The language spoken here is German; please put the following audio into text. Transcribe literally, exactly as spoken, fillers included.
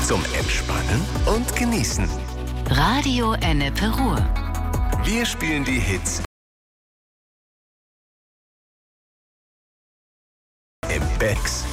zum Entspannen und Genießen. Radio Ennepe Ruhr. Wir spielen die Hits im Becks,